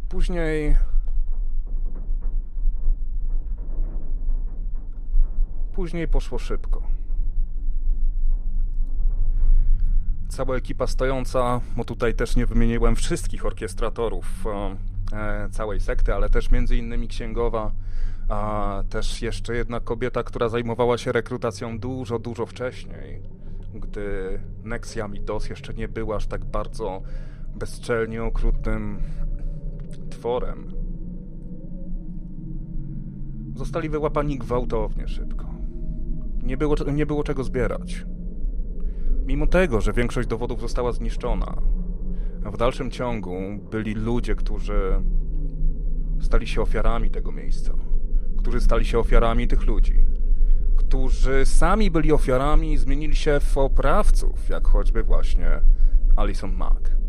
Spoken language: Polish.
Później poszło szybko. Cała ekipa stojąca, bo tutaj też nie wymieniłem wszystkich orkiestratorów całej sekty, ale też między innymi księgowa, a też jeszcze jedna kobieta, która zajmowała się rekrutacją dużo wcześniej, gdy Nexia Mitos jeszcze nie była aż tak bardzo bezczelnie okrutnym tworem. Zostali wyłapani gwałtownie szybko. Nie było czego zbierać. Mimo tego, że większość dowodów została zniszczona, w dalszym ciągu byli ludzie, którzy stali się ofiarami tego miejsca, którzy stali się ofiarami tych ludzi, którzy sami byli ofiarami i zmienili się w oprawców, jak choćby właśnie Alison Mack.